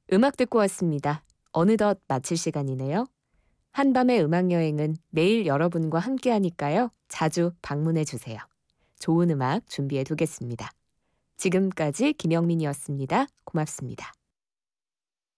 음악 듣고 왔습니다. 어느덧 마칠 시간이네요. 한밤의 음악여행은 매일 여러분과 함께하니까요. 자주 방문해 주세요. 좋은 음악 준비해 두겠습니다. 지금까지 김영민이었습니다. 고맙습니다.